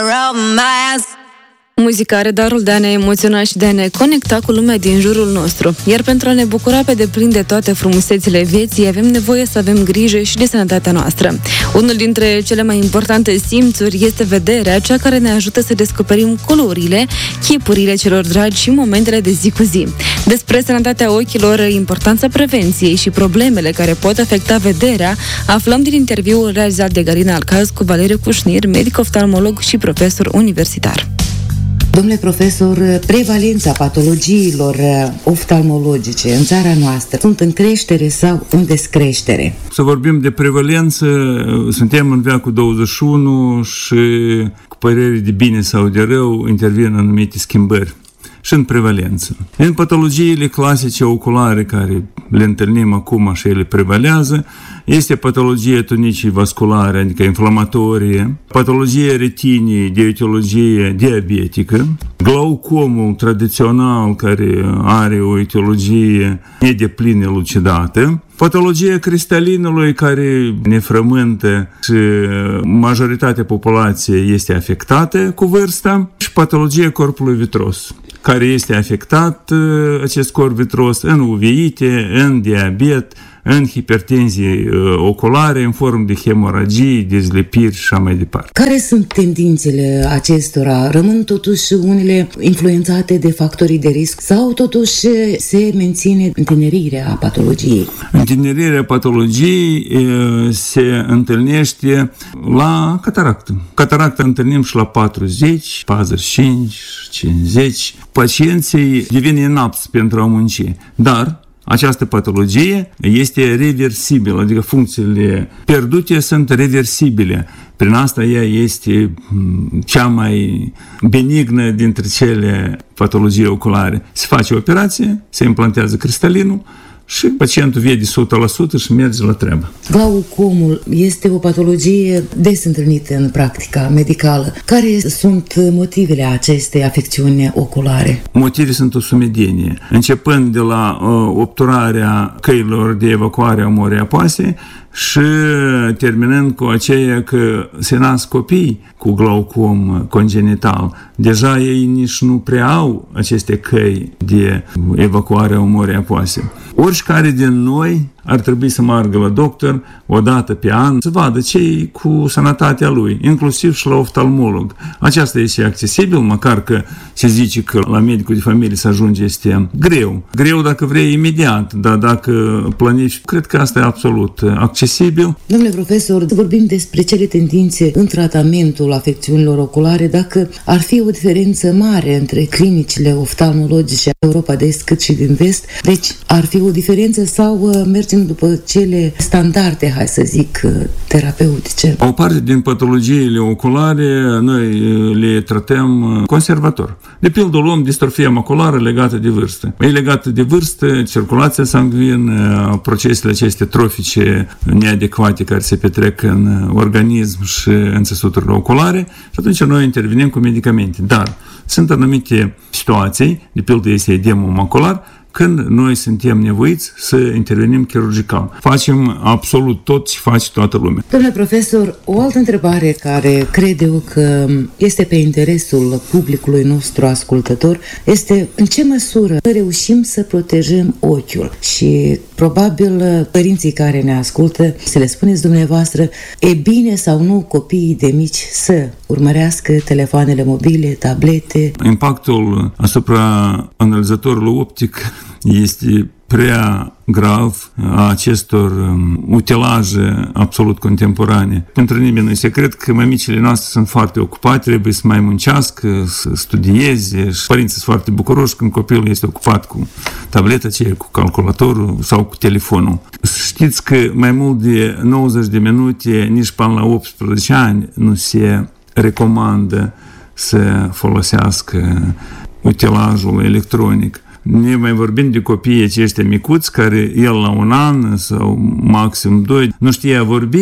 Muzica are darul de a ne emoționa și de a ne conecta cu lumea din jurul nostru. Iar pentru a ne bucura pe deplin de toate frumusețile vieții, avem nevoie să avem grijă și de sănătatea noastră. Unul dintre cele mai importante simțuri este vederea, cea care ne ajută să descoperim culorile, chipurile celor dragi și momentele de zi cu zi. Despre sănătatea ochilor, importanța prevenției și problemele care pot afecta vederea, aflăm din interviul realizat de Galina Alcaz cu Valeriu Cușnir, medic oftalmolog și profesor universitar. Domnule profesor, prevalența patologiilor oftalmologice în țara noastră sunt în creștere sau în descreștere? Să vorbim de prevalență, suntem în veacul 21 și cu păreri de bine sau de rău intervin anumite schimbări și în prevalență. În patologiile clasice oculare care le întâlnim acum și ele prevalează, este patologia tunicii vasculare, adică inflamatorie, patologia retinii de etiologie diabetică, glaucomul tradițional care are o etiologie nedeplin elucidată, patologia cristalinului care ne frământă și majoritatea populației este afectată cu vârsta și patologia corpului vitros, care este afectat acest corp vitros în uveite, în diabet, în hipertenzie oculare, în formă de hemoragii, dezlipiri și așa mai departe. Care sunt tendințele acestora? Rămân totuși unele influențate de factorii de risc sau totuși se menține întinerirea patologiei? Întinerirea patologiei se întâlnește la cataractă. Cataractă întâlnim și la 40, 45, 50. Pacienții devin inapți pentru a munci, dar această patologie este reversibilă, adică funcțiile pierdute sunt reversibile. Prin asta ea este cea mai benignă dintre cele patologii oculare. Se face operație, se implantează cristalinul și pacientul vede 100% și merge la treabă. Glaucomul este o patologie des întâlnită în practica medicală. Care sunt motivele acestei afecțiuni oculare? Motivele sunt o sumedenie, începând de la obturarea căilor de evacuare a Morii Apoase și terminând cu aceea că se nasc copii cu glaucom congenital. Deja ei nici nu prea au aceste căi de evacuare a Morii Apoase. Oricare din noi ar trebui să meargă la doctor o dată pe an să vadă ce cu sănătatea lui, inclusiv și la oftalmolog. Aceasta este accesibil, măcar că se zice că la medicul de familie să ajunge este greu. Greu dacă vrei imediat, dar dacă planifici, cred că asta e absolut accesibil. Domnule profesor, vorbim despre cele tendințe în tratamentul afecțiunilor oculare, dacă ar fi o diferență mare între clinicile oftalmologice Europa de Est cât și din Vest, deci ar fi o diferență sau mergem după cele standarde, hai să zic, terapeutice? O parte din patologiile oculare noi le tratăm conservator. De pildă luăm distrofia maculară legată de vârstă. E legată de vârstă, circulația sanguină, procesele acestea trofice neadecvate care se petrec în organism și în țesuturile oculare și atunci noi intervenim cu medicamente. Dar sunt anumite situații, de pildă este edemul macular, când noi suntem nevoiți să intervenim chirurgical. Facem absolut tot ce face toată lumea. Domnule profesor, o altă întrebare care cred eu că este pe interesul publicului nostru ascultător este în ce măsură reușim să protejăm ochiul și probabil părinții care ne ascultă să le spuneți dumneavoastră, e bine sau nu copiii de mici să urmărească telefoanele mobile, tablete? Impactul asupra analizatorului optic este prea grav a acestor utilaje absolut contemporane. Pentru nimeni nu-i secret că mămicile noastre sunt foarte ocupate, trebuie să mai muncească, să studieze și părinții sunt foarte bucuroși când copilul este ocupat cu tableta aceea, cu calculatorul sau cu telefonul. Știți că mai mult de 90 de minute, nici până la 18 ani, nu se recomandă să folosească utilajul electronic. Ne mai vorbim de copiii aceștia micuți care el la 1 an sau maxim 2 nu știa vorbi,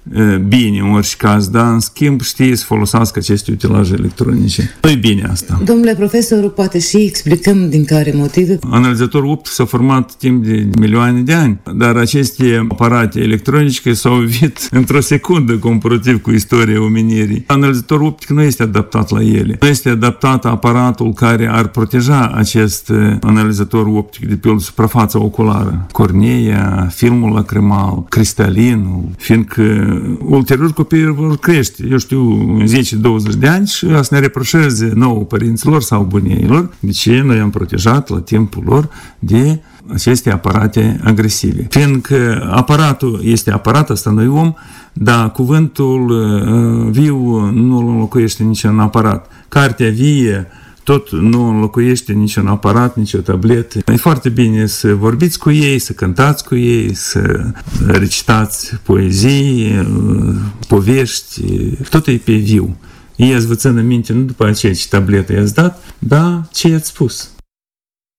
bine în orice caz, dar în schimb știe să folosească aceste utilaje electronice. Nu e bine asta. Domnule profesor, poate și explicăm din care motive? Analizatorul optic s-a format timp de milioane de ani, dar aceste aparate electronice s-au evit într-o secundă comparativ cu istoria omenirii. Analizatorul optic nu este adaptat la ele. Nu este adaptat aparatul care ar proteja acest analizator optic, de pildă suprafața oculară, cornea, filmul lacrimal, cristalinul, fiindcă ulterior copiii vor crește, eu știu, în 10-20 de ani și să ne reproșeze nouă părinților sau bunieilor de ce noi am protejat la timpul lor de aceste aparate agresive. Fiindcă aparatul este aparat, asta noi om, dar cuvântul viu nu îl înlocuiește niciun aparat. Cartea vie tot nu înlocuiește niciun aparat, nicio tabletă. E foarte bine să vorbiți cu ei, să cântați cu ei, să recitați poezii, povești, tot e pe viu. Ei ați vă țină minte nu după aceea ce tabletă i-ați dat, dar ce i-ați spus.